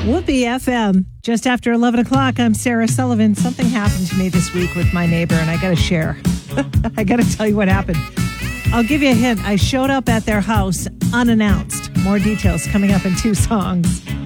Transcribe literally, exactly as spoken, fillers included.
Whoopee F M. Just after eleven o'clock, I'm Sarah Sullivan. Something happened to me this week with my neighbor, and I got to share. I got to tell you what happened. I'll give you a hint. I showed up at their house unannounced. More details coming up in two songs.